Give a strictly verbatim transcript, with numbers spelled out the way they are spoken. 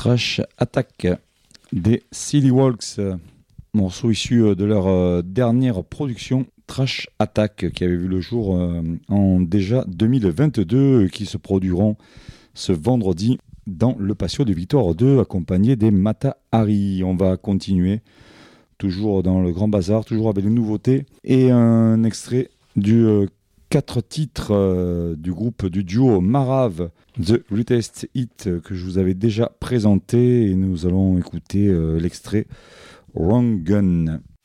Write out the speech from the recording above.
Trash Attack des Silly Walks, morceau issu de leur dernière production Trash Attack qui avait vu le jour en déjà deux mille vingt-deux, qui se produiront ce vendredi dans le patio de Victoire deux accompagné des Mata Hari. On va continuer toujours dans le Grand Bazar, toujours avec des nouveautés et un extrait du euh, quatre titres euh, du groupe du duo Marav, The Greatest Hit, euh, que je vous avais déjà présenté, et nous allons écouter euh, l'extrait Wrong Gun.